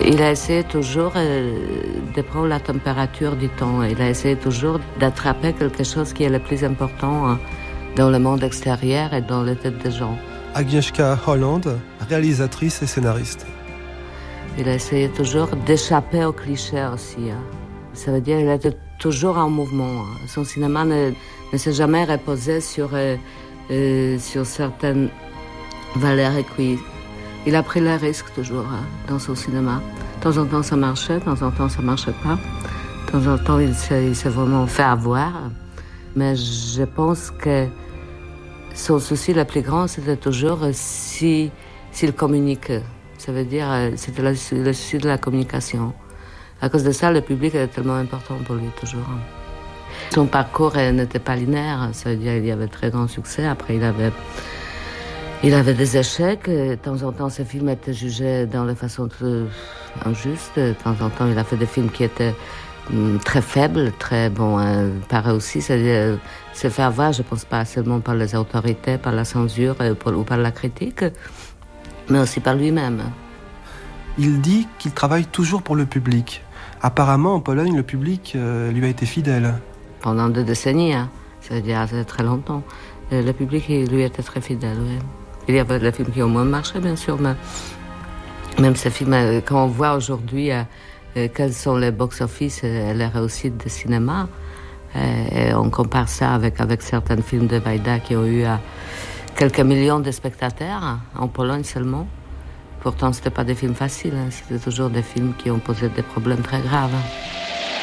Il a essayé toujours de prendre la température du temps. Il a essayé toujours d'attraper quelque chose qui est le plus important dans le monde extérieur et dans les têtes des gens. Agnieszka Holland, réalisatrice et scénariste. Il a essayé toujours d'échapper aux clichés aussi. Ça veut dire qu'il était toujours en mouvement. Son cinéma ne s'est jamais reposé sur certaines valeurs écrites. Il a pris le risque toujours dans son cinéma. De temps en temps, ça marchait, de temps en temps, ça marchait pas. De temps en temps, il s'est vraiment fait avoir. Mais je pense que son souci le plus grand, c'était toujours s'il communiquait. Ça veut dire, c'était le souci de la communication. À cause de ça, le public était tellement important pour lui, toujours. Son parcours n'était pas linéaire. Ça veut dire qu'il y avait très grand succès. Après, il avait des échecs. De temps en temps, ses films étaient jugés dans de façon injuste. De temps en temps, il a fait des films qui étaient très faibles, très pareil aussi. C'est-à-dire, se faire avoir, je pense pas seulement par les autorités, par la censure ou par la critique, mais aussi par lui-même. Il dit qu'il travaille toujours pour le public. Apparemment, en Pologne, le public lui a été fidèle. Pendant 2 décennies, ça veut dire très longtemps. Le public, lui, était très fidèle, oui. Il y avait des films qui ont moins marché, bien sûr, mais même ces films, quand on voit aujourd'hui quels sont les box-office et les réussites de cinéma, et on compare ça avec certains films de Wajda qui ont eu quelques millions de spectateurs, en Pologne seulement. Pourtant, ce n'étaient pas des films faciles, c'était toujours des films qui ont posé des problèmes très graves.